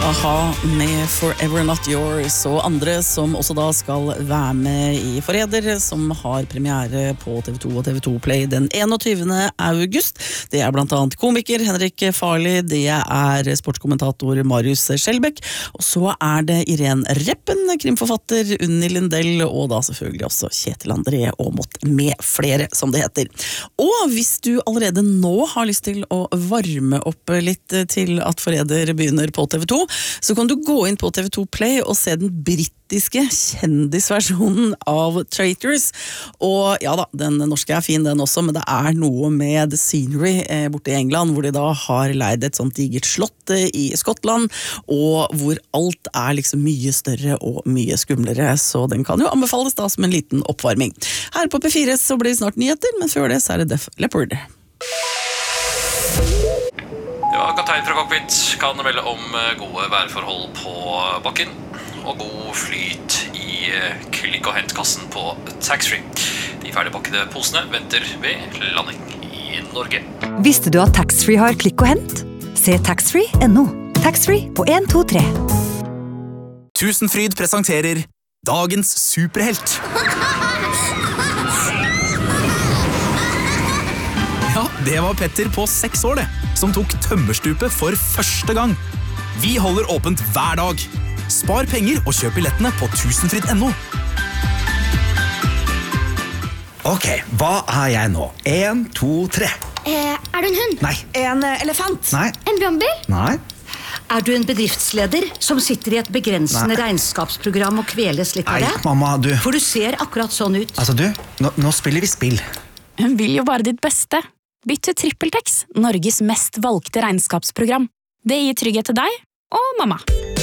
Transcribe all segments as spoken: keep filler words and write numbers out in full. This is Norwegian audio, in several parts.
A-ha med Forever Not Yours og andre som også da skal være med i Forræder, som har premiere på T V to og T V to Play den enogtyvende august. Det er blant annet komiker Henrik Farley, det er sportskommentator Marius Skjelbæk, og så er det Irene Reppen, krimforfatter Unni Lindell, og da selvfølgelig også Kjetil André Aamodt med flere, som det heter. Og hvis du allerede nå har lyst til å varme opp litt til at Forræder begynner på T V to, så kan du gå inn på T V to Play og se den brittiske kjendisversjonen av Traitors. Og ja da, den norske er fin den også, men det er noe med The Scenery eh, borte i England, hvor de da har leid et sånt digert slott i Skottland, og hvor alt er liksom mye større og mye skumlere, så den kan jo anbefales da som en liten oppvarming. Her på P fire så blir det snart nyheter, men før det så er det Def Leppard. Ja, kaptein fra cockpit kan melde om gode værforhold på bakken og god flyt i klikk- og hentkassen på taxfree. De ferdigpakkede posene venter ved landing i Norge. Visste du at taxfree har klikk og hent? Se taxfree punktum no. Taxfree på en to tre. Tusenfryd presenterer Dagens superhelt. Ja, det var Petter på seks år det, som tok tømmerstupet for første gang. Vi holder åpent hver dag. Spar penger og kjøp billettene på tusenfryd punktum no. Ok, hva er jeg nå? En, to, tre. Eh, er du en hund? Nei. En elefant? Nei. En brannbil? Nei. Er du en bedriftsleder som sitter i et begrensende Nei. regnskapsprogram og kveles litt av Nei, det? mamma, du. For du ser akkurat sånn ut. Altså, du, nå, nå spiller vi spill. Hun vil jo bare ditt beste. Bytt til TrippelTex, Norges mest valgte regnskapsprogram. Det gir trygghet til deg og mamma.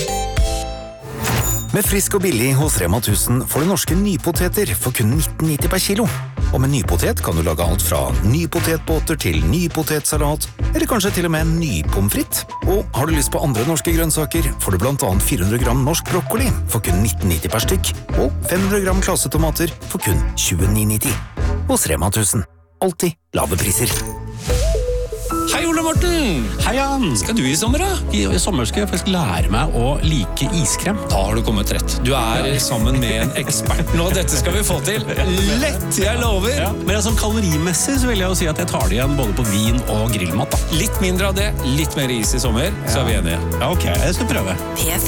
Med frisk og billig hos Rema tusen får du norske nypoteter for kun nitten nitti per kilo. Og med nypotet kan du lage alt fra nypotetbåter til nypotetsalat, eller kanskje til og med nypomfritt. Og har du lyst på andre norske grønnsaker, får du blant annet fire hundre gram norsk brokkoli for kun nitten nitti per stykk, og fem hundre gram klassetomater for kun tjueni nitti. Hos Rema tusen. Alltid lave priser. Hei Ole Morten! Hei Jan! Skal du i sommer da? I, i sommer skal jeg faktisk lære meg å like iskrem. Da har du kommet rett. Du er ja. sammen med en ekspert nå. Dette skal vi få til. Lett, jeg lover! Ja. Men altså, kalorimessig så vil jeg jo si at jeg tar det igjen både på vin og grillmat. Da. Litt mindre av det, litt mer is i sommer, ja. så er vi enige. Ja, ok, jeg skal prøve. P